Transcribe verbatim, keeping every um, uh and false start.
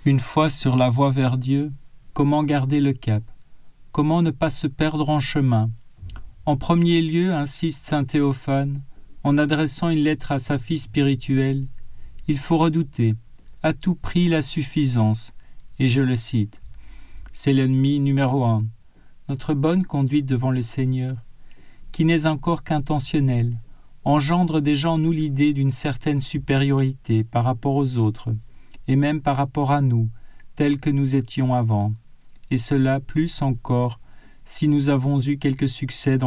Une fois sur la voie vers Dieu, comment garder le cap? Comment ne pas se perdre en chemin? En premier lieu, insiste saint Théophane, en adressant une lettre à sa fille spirituelle, il faut redouter à tout prix la suffisance, et je le cite. C'est l'ennemi numéro un, notre bonne conduite devant le Seigneur, qui n'est encore qu'intentionnelle, engendre déjà en nous l'idée d'une certaine supériorité par rapport aux autres, et même par rapport à nous, tels que nous étions avant, et cela plus encore si nous avons eu quelques succès dans